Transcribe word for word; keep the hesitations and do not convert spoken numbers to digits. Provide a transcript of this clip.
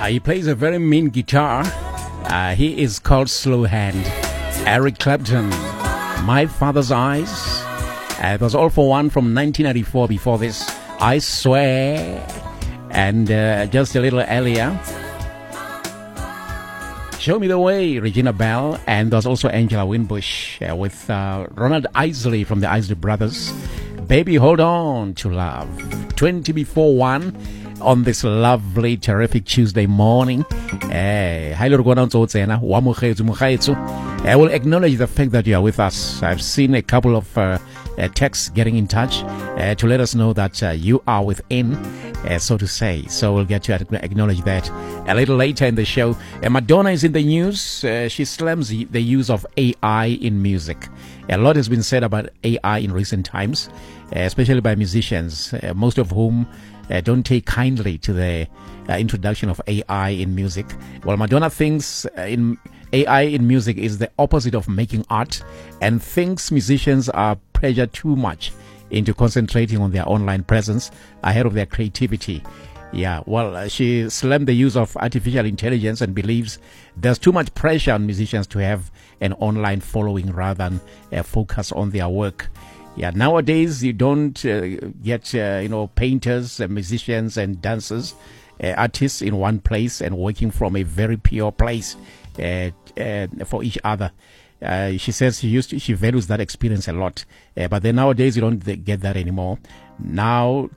he plays a very mean guitar. Uh, he is called Slow Hand. Eric Clapton, My Father's Eyes. Uh, it was All for One from nineteen ninety-four. Before this, I Swear. And uh, just a little earlier, Show Me the Way, Regina Bell. And there's also Angela Winbush uh, with uh, Ronald Isley from the Isley Brothers. Baby, Hold On to Love. twenty before one on this lovely, terrific Tuesday morning. I will acknowledge the fact that you are with us. I've seen a couple of uh, uh, texts getting in touch uh, to let us know that uh, you are within, uh, so to say. So we'll get to acknowledge that a little later in the show. Uh, Madonna is in the news. Uh, she slams the, the use of A I in music. A lot has been said about A I in recent times, uh, especially by musicians, uh, most of whom uh, don't take kindly to the uh, introduction of A I in music. Well, Madonna thinks uh, in A I in music is the opposite of making art, and thinks musicians are pressured too much into concentrating on their online presence ahead of their creativity. Yeah, well, uh, she slammed the use of artificial intelligence and believes there's too much pressure on musicians to have an online following rather than uh, focus on their work. Yeah, nowadays you don't uh, get, uh, you know, painters, uh, musicians and dancers, uh, artists in one place and working from a very pure place uh, uh, for each other. Uh, she says she used to, she values that experience a lot, uh, but then nowadays you don't get that anymore. Now